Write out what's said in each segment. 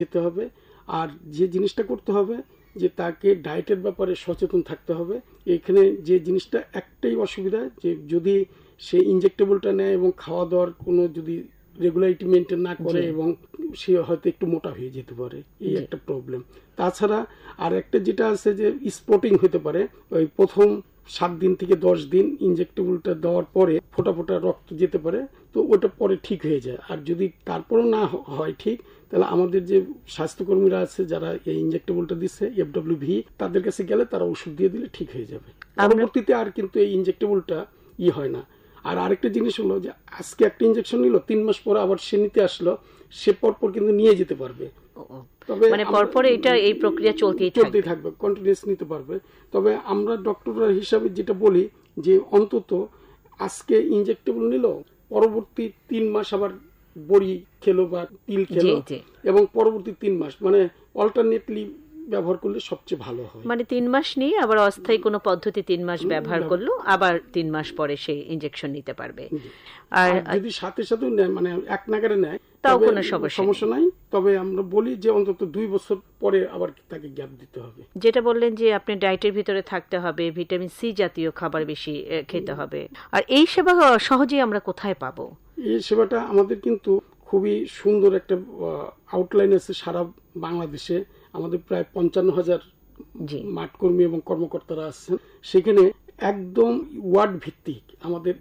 খেতে হবে। আর যে জিনিসটা করতে হবে যে তাকে ডায়েটের ব্যাপারে সচেতন থাকতে হবে। এখানে যে জিনিসটা একটাই অসুবিধা, যে যদি সে ইনজেক্টেবলটা নেয় এবং খাওয়া দাওয়ার কোনো যদি রেগুলারিটি মেনটেন না করে এবং সে হয়তো একটু মোটা হয়ে যেতে পারে, এই একটা প্রবলেম। তাছাড়া আর একটা যেটা আছে যে স্পটিং হতে পারে, ওই প্রথম 7 দিন থেকে 10 দিন ইনজেক্টেবলটা দেওয়ার পরে ফোটা ফোটা রক্ত যেতে পারে, তো ওটা পরে ঠিক হয়ে যায়। আর যদি তারপরও না হয় ঠিক, তাহলে আমাদের যে স্বাস্থ্যকর্মীরা আছে যারা এই ইনজেক্টেবলটা দিচ্ছে FWV, তাদের কাছে গেলে তারা ওষুধ দিয়ে দিলে ঠিক হয়ে যাবে। পরবর্তীতে আর কিন্তু এই ইনজেক্টেবলটা হয় না। আর আরেকটা জিনিস হলো যে আজকে একটা ইনজেকশন নিল, 3 মাস পরে আবার সে নিতে আসলো, সে পরপর কিন্তু নিয়ে যেতে পারবে। তবে মানে পরপর এটা এই প্রক্রিয়া চলতেই থাকবে, কন্টিনিউয়াস নিতে পারবে। তবে আমরা ডক্টররা হিসাবে যেটা বলি যে অন্তত আজকে ইনজেক্টেবল নিল, পরবর্তী 3 মাস আবার বড়ি খেলো বা পিল খেলো, এবং পরবর্তী 3 মাস মানে অল্টারনেটলি ব্যবহার করলে সবচেয়ে ভালো হয়। মানে 3 মাস নিয়ে আবার অস্থায়ী কোনো পদ্ধতি 3 মাস ব্যবহার করলো, আবার 3 মাস পরে সেই ইনজেকশন নিতে পারবে। আর যদি সাথে সাথে নেয়, মানে এক নাগারে নেয়, তাও কোনো সমস্যা নাই। তবে আমরা বলি যে অন্তত 2 বছর পরে আবার তাকে গ্যাপ দিতে হবে। যেটা বললেন যে আপনি ডায়েটের ভিতরে থাকতে হবে, ভিটামিন সি জাতীয় খাবার বেশি খেতে হবে। আর এই সেবা সহজেই আমরা কোথায় পাবো? এই সেবাটা আমাদের কিন্তু খুবই সুন্দর একটা আউটলাইন আছে সারা বাংলাদেশে। আমাদের প্রায় 55,000 মাঠকর্মী এবং কর্মকর্তারা আছেন। সেখানে একদম ওয়ার্ড ভিত্তিক আমাদের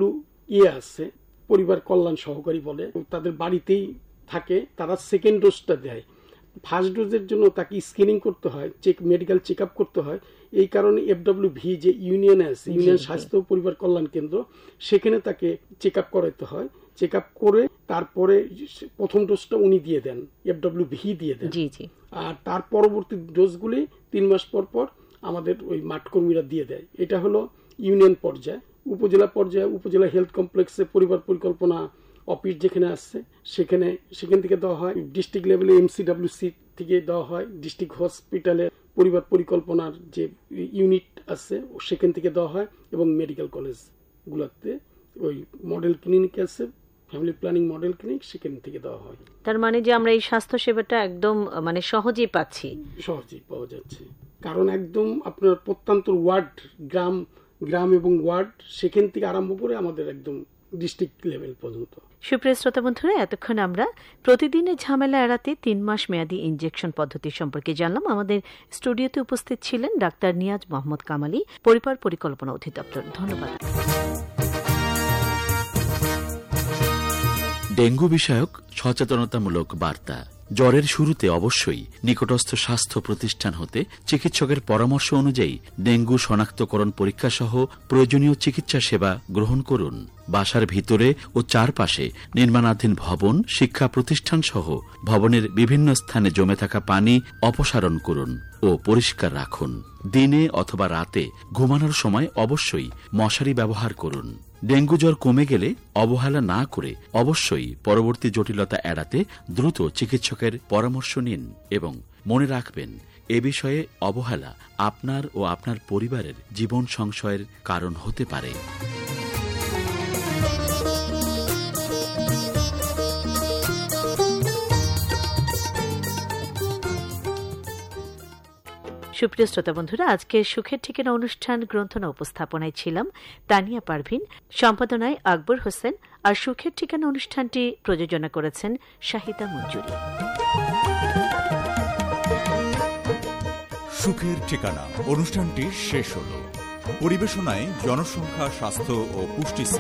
FWE আছে, পরিবার কল্যাণ সহকারী বলে, তাদের বাড়িতেই থাকে। তারা সেকেন্ড ডোজটা দেয়। ফার্স্ট ডোজের জন্য তাকে স্ক্রিনিং করতে হয়, মেডিকেল চেক আপ করতে হয়। এই কারণে FWV যে ইউনিয়ন আছে, ইউনিয়ন স্বাস্থ্য পরিবার কল্যাণ কেন্দ্র, সেখানে তাকে চেক আপ করাতে হয়। চেক আপ করে তারপরে প্রথম ডোজটা উনি দিয়ে দেন, FWV দিয়ে দেন। আর তার পরবর্তী ডোজগুলি 3 মাস পর পর আমাদের ওই মাঠকর্মীরা দিয়ে দেয়। এটা হলো ইউনিয়ন পর্যায়ে। উপজেলা পর্যায়ে উপজেলা হেলথ কমপ্লেক্সে পরিবার পরিকল্পনা অফিস যেখানে আসছে সেখান থেকে দেওয়া হয়। ডিস্ট্রিক্ট লেভেলে MCWC থেকে দেওয়া হয়। ডিস্ট্রিক্ট হসপিটালে পরিবার পরিকল্পনার যে ইউনিট আছে সেখান থেকে দেওয়া হয়, এবং মেডিকেল কলেজ গুলোতে ওই মডেল ক্লিনিক আছে, ফ্যামিলি প্ল্যানিং মডেল ক্লিনিক, সেখান থেকে দেওয়া হয়। তার মানে যে আমরা এই স্বাস্থ্য সেবাটা একদম মানে সহজেই পাচ্ছি, সহজেই পাওয়া যাচ্ছে। কারণ একদম আপনার প্রত্যন্ত ওয়ার্ড, গ্রাম এবং ওয়ার্ড, সেখান থেকে আরম্ভ করে আমাদের একদম ডিস্ট্রিক্ট লেভেল পর্যন্ত। সুপ্রিয় শ্রোতা বন্ধুরা, এতক্ষণ আমরা প্রতিদিনের ঝামেলা এড়াতে 3 মাস মেয়াদী ইনজেকশন পদ্ধতি সম্পর্কে জানলাম। আমাদের স্টুডিওতে উপস্থিত ছিলেন ডাক্তার নিয়াজ মোহাম্মদ কামালি, পরিবার পরিকল্পনা অধিদপ্তর। ধন্যবাদ। ডেঙ্গু বিষয়ক সচেতনতামূলক বার্তা। জ্বরের শুরুতে অবশ্যই নিকটস্থ স্বাস্থ্য প্রতিষ্ঠান হতে চিকিৎসকের পরামর্শ অনুযায়ী ডেঙ্গু শনাক্তকরণ পরীক্ষা সহ প্রয়োজনীয় চিকিৎসা সেবা গ্রহণ করুন। বাসার ভিতরে ও চারপাশে নির্মাণাধীন ভবন, শিক্ষা প্রতিষ্ঠান সহ ভবনের বিভিন্ন স্থানে জমে থাকা পানি অপসারণ করুন ও পরিষ্কার রাখুন। দিনে অথবা রাতে ঘুমানোর সময় অবশ্যই মশারি ব্যবহার করুন। ডেঙ্গু জ্বর কমে গেলে অবহেলা না করে অবশ্যই পরবর্তী জটিলতা এড়াতে দ্রুত চিকিৎসকের পরামর্শ নিন, এবং মনে রাখবেন এ বিষয়ে অবহেলা আপনার ও আপনার পরিবারের জীবন সংশয়ের কারণ হতে পারে। সুপ্রিয় শ্রোতা বন্ধুরা, আজকে সুখের ঠিকানা অনুষ্ঠান গ্রন্থনা উপস্থাপনায় ছিলাম তানিয়া পারভিন, সম্পাদনায় আকবর হোসেন, আর সুখের ঠিকানা অনুষ্ঠানটি প্রযোজনা করেছেন শাহিদা মঞ্জুরি। সুখের ঠিকানা অনুষ্ঠানটি শেষ হল। পরিবেশনায় জনসংখ্যা, স্বাস্থ্য ও পুষ্টি